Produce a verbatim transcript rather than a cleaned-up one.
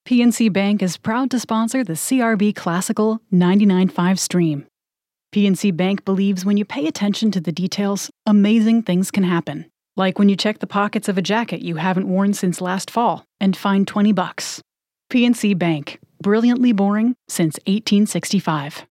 P N C Bank is proud to sponsor the C R B Classical ninety-nine point five stream. P N C Bank believes when you pay attention to the details, amazing things can happen. Like when you check the pockets of a jacket you haven't worn since last fall and find twenty bucks. P N C Bank, brilliantly boring since eighteen sixty-five.